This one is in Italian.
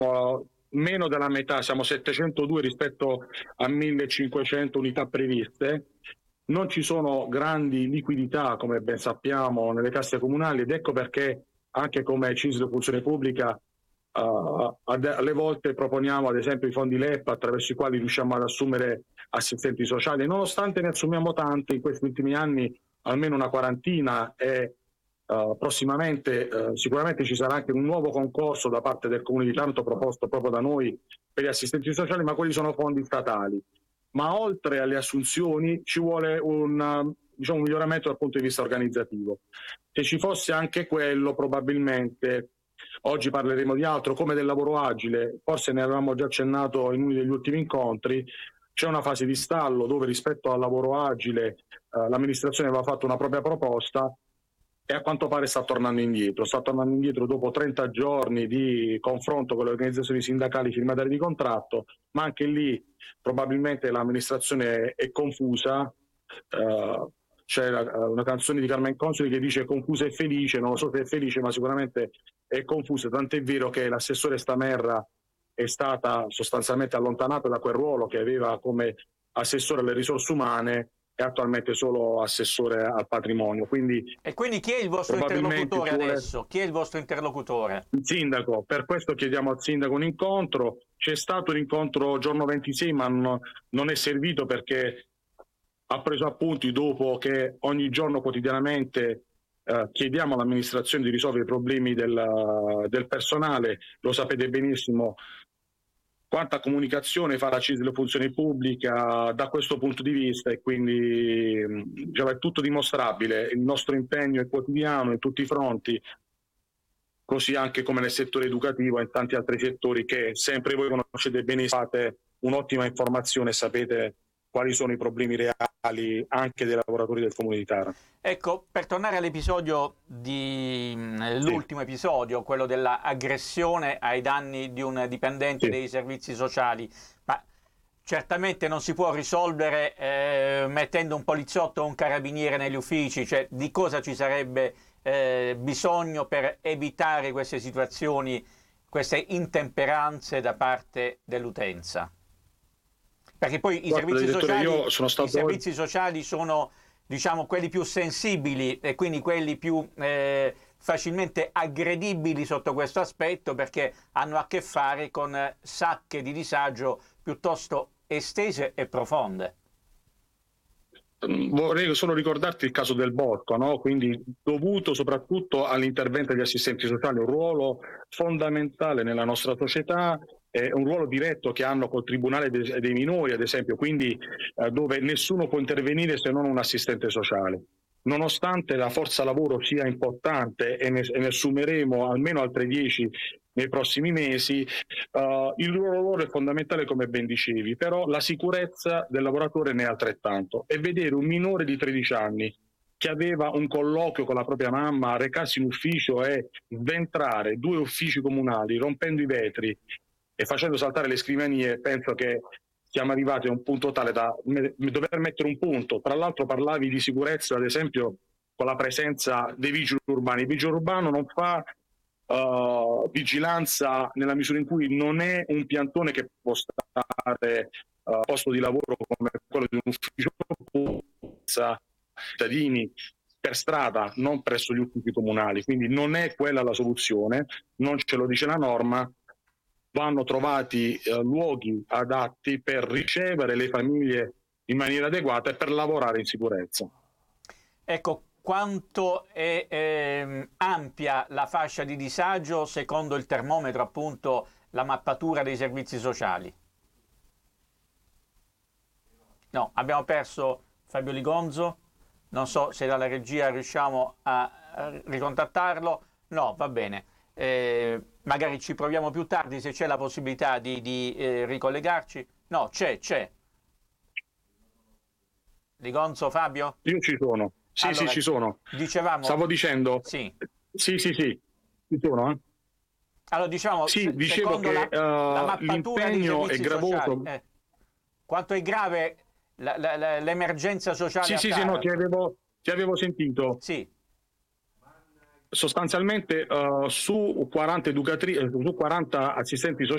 meno della metà, siamo 702 rispetto a 1500 unità previste. Non ci sono grandi liquidità, come ben sappiamo, nelle casse comunali, ed ecco perché anche come CISL Funzione Pubblica alle volte proponiamo ad esempio i fondi LEP attraverso i quali riusciamo ad assumere assistenti sociali, nonostante ne assumiamo tanti in questi ultimi anni, almeno una quarantina, e prossimamente sicuramente ci sarà anche un nuovo concorso da parte del Comune di Taranto proposto proprio da noi per gli assistenti sociali, ma quelli sono fondi statali. Ma oltre alle assunzioni ci vuole un miglioramento dal punto di vista organizzativo. Se ci fosse anche quello, probabilmente oggi parleremo di altro, come del lavoro agile, forse ne avevamo già accennato in uno degli ultimi incontri. C'è una fase di stallo dove rispetto al lavoro agile l'amministrazione aveva fatto una propria proposta e a quanto pare sta tornando indietro dopo 30 giorni di confronto con le organizzazioni sindacali firmatarie di contratto, ma anche lì probabilmente l'amministrazione è confusa. C'è una canzone di Carmen Consoli che dice confusa e felice, non lo so se è felice, ma sicuramente è confusa, tant'è vero che l'assessore Stamerra è stata sostanzialmente allontanata da quel ruolo che aveva come assessore alle risorse umane e attualmente solo assessore al patrimonio. E quindi chi è il vostro interlocutore adesso? Chi è il vostro interlocutore? Il sindaco, per questo chiediamo al sindaco un incontro. C'è stato un incontro giorno 26, ma non è servito perché ha preso appunti dopo che ogni giorno quotidianamente chiediamo all'amministrazione di risolvere i problemi del personale. Lo sapete benissimo quanta comunicazione fa la CISL Funzione Pubblica da questo punto di vista, e quindi è tutto dimostrabile. Il nostro impegno è quotidiano in tutti i fronti, così anche come nel settore educativo e in tanti altri settori che sempre voi conoscete bene, fate un'ottima informazione e sapete quali sono i problemi reali anche dei lavoratori del Comune di Taranto. Ecco, per tornare all'episodio l'ultimo episodio, quello dell'aggressione ai danni di un dipendente dei servizi sociali, ma certamente non si può risolvere mettendo un poliziotto o un carabiniere negli uffici. Cioè, di cosa ci sarebbe bisogno per evitare queste situazioni, queste intemperanze da parte dell'utenza? Perché poi i servizi sociali sono, diciamo, quelli più sensibili e quindi quelli più facilmente aggredibili sotto questo aspetto, perché hanno a che fare con sacche di disagio piuttosto estese e profonde. Vorrei solo ricordarti il caso del botto, no? Quindi dovuto soprattutto all'intervento degli assistenti sociali, un ruolo fondamentale nella nostra società, un ruolo diretto che hanno col Tribunale dei minori, ad esempio, quindi dove nessuno può intervenire se non un assistente sociale. Nonostante la forza lavoro sia importante e ne assumeremo almeno altre 10 nei prossimi mesi, il loro lavoro è fondamentale, come ben dicevi, però la sicurezza del lavoratore ne è altrettanto. E vedere un minore di 13 anni che aveva un colloquio con la propria mamma recarsi in ufficio e sventrare 2 uffici comunali rompendo i vetri e facendo saltare le scrivanie, penso che siamo arrivati a un punto tale da dover mettere un punto. Tra l'altro parlavi di sicurezza, ad esempio, con la presenza dei vigili urbani. Il vigile urbano non fa vigilanza nella misura in cui non è un piantone che può stare posto di lavoro come quello di un ufficio cittadini per strada, non presso gli uffici comunali. Quindi non è quella la soluzione, non ce lo dice la norma. Vanno trovati luoghi adatti per ricevere le famiglie in maniera adeguata e per lavorare in sicurezza. Ecco, quanto è ampia la fascia di disagio secondo il termometro, appunto, la mappatura dei servizi sociali? No, abbiamo perso Fabio Ligonzo, non so se dalla regia riusciamo a ricontattarlo. No, va bene. Magari ci proviamo più tardi se c'è la possibilità di ricollegarci. No, c'è. Ligonzo, Fabio? Io ci sono. Sì, allora, sì, ci sono. Dicevamo... Stavo dicendo... Sì. Sì, ci sono. Allora, diciamo, sì, dicevo che la mappatura l'impegno è gravoso. Quanto è grave l'emergenza sociale? Sì, no, ti avevo sentito. Sì. Sostanzialmente su 40 assistenti sociali